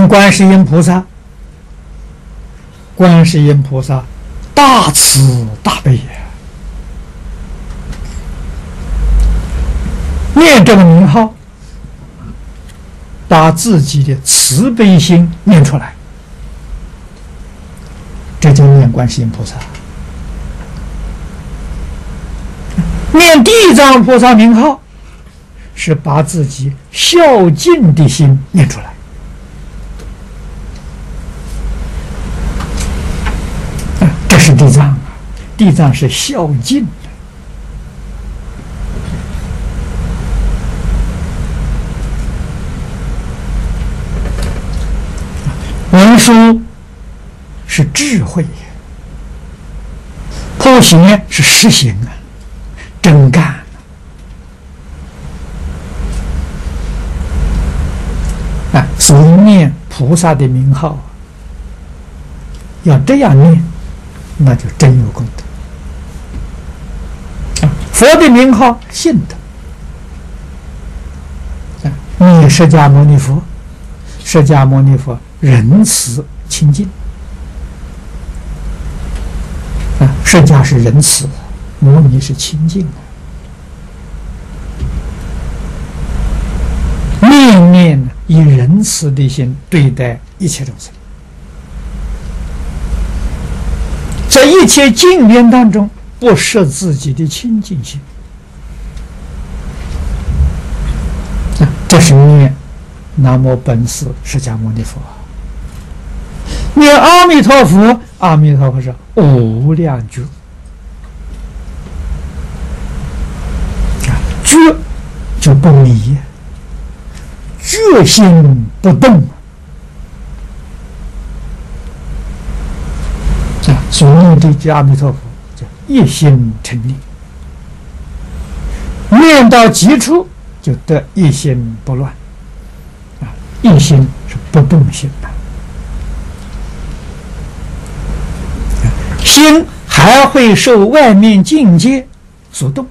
念观世音菩萨，观世音菩萨大慈大悲也。念这个名号，把自己的慈悲心念出来，这就念观世音菩萨。念地藏菩萨名号，是把自己孝敬的心念出来。这是地藏啊，地藏是孝敬的。文殊是智慧，破邪是实行啊，真干啊！所以念菩萨的名号，要这样念，那就真有功德。佛的名号信德，念释迦牟尼佛，释迦牟尼佛仁慈清净释迦是仁慈，牟尼是清净念念以仁慈的心对待一切众生，在一切境缘当中不失自己的清净心，这是念南无本师释迦牟尼佛。念阿弥陀佛，阿弥陀佛是无量觉，觉就不迷，觉心不动所念的阿弥陀佛叫一心成立，念到极处就得一心不乱一心是不动心的。心还会受外面境界所动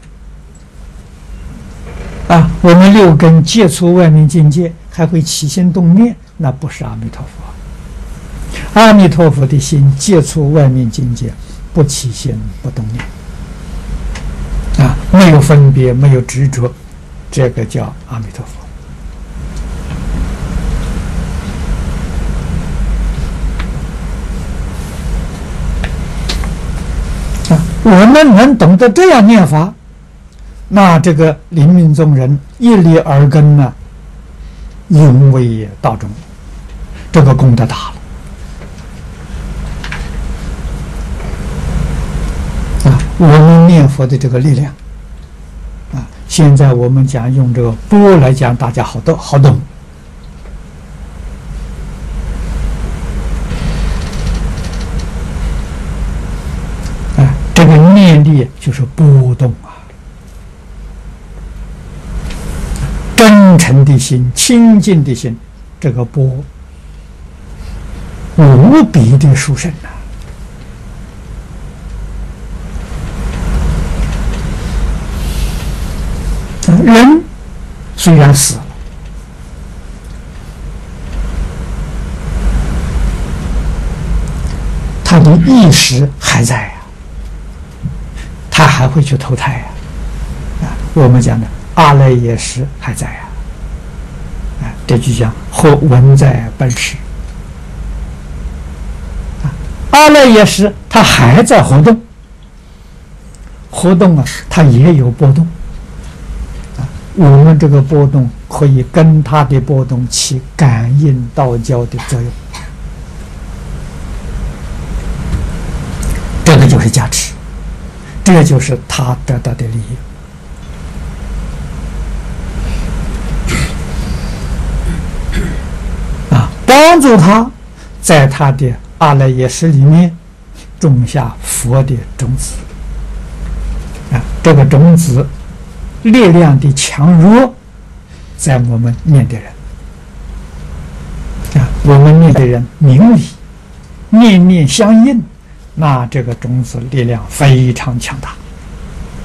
我们六根接触外面境界，还会起心动念，那不是阿弥陀佛。阿弥陀佛的心接触外面境界，不起心不动念没有分别，没有执着，这个叫阿弥陀佛。我们能懂得这样念法，那这个临命终人一粒耳根呢，因为道中，这个功德大了我们念佛的这个力量现在我们讲用这个钵来讲，大家好懂这个念力就是波动真诚的心，清净的心，这个波无比的殊胜人虽然死了，他的意识还在他还会去投胎我们讲的阿赖耶识还在这就讲或文在本识阿赖耶识它还在活动它也有波动我们这个波动可以跟它的波动起感应道交的作用，这个就是加持，这就是他得到的利益帮助他在他的阿赖耶识里面种下佛的种子这个种子力量的强弱在我们念的人我们念的人明理念念相应，那这个种子力量非常强大